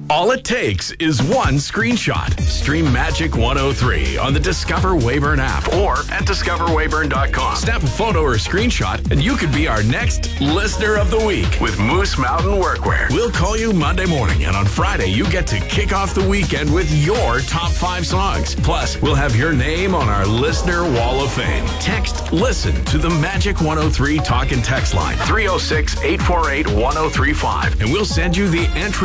All it takes is one screenshot. Stream Magic 103 on the Discover Weyburn app or at discoverweyburn.com. Snap a photo or screenshot and you could be our next Listener of the Week with Moose Mountain Workwear. We'll call you Monday morning, and on Friday you get to kick off the weekend with your top 5 songs. Plus, we'll have your name on our Listener Wall of Fame. Text LISTEN to the Magic 103 talk and text line 306-848-1035 and we'll send you the entry